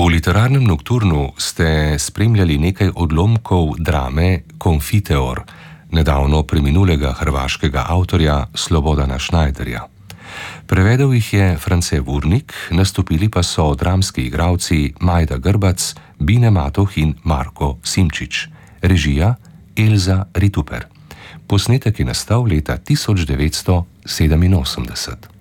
literarnem Nokturnu ste spremljali nekaj odlomkov drame Konfiteor, nedavno preminulega hrvaškega avtorja Slobodana Schneiderja. Prevedel jih je France Vurnik, nastopili pa so dramski igralci Majda Grbac, Bine Matoh in Marko Simčič. Režija Elza Rituper. Posnetek je nastal leta 1987.